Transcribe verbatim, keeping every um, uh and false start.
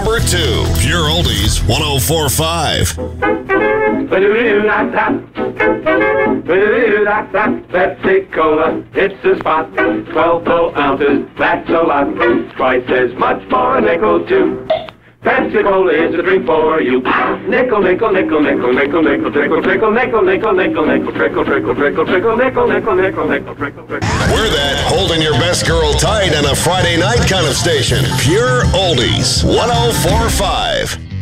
number two. Pure Oldies one oh four point five. Pepsi Cola, it's the spot. twelve full ounces, that's a lot. Twice as much for a nickel, too. Pepsi Cola is a drink for you. Nickel, nickel, nickel, nickel, nickel, nickel, trickle, trickle, nickel, nickel, nickel, nickel, trickle, trickle, trickle, trickle, nickel, nickel, nickel, nickel, trickle, trickle. We're that holding your best girl tight on a Friday night kind of station. Pure Oldies one oh four point five.